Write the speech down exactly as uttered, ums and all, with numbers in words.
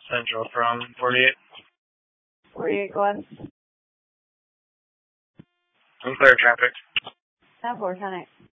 Central from forty-eight. forty-eight, go ahead. Unclear traffic. ten four, ten eight.